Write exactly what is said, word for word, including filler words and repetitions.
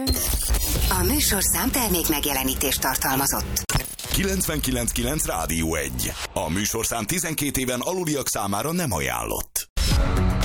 A műsorszám termék megjelenítést tartalmazott. kilencvenkilenc kilenc Rádió egy. A műsorszám tizenkét éven aluliak számára nem ajánlott.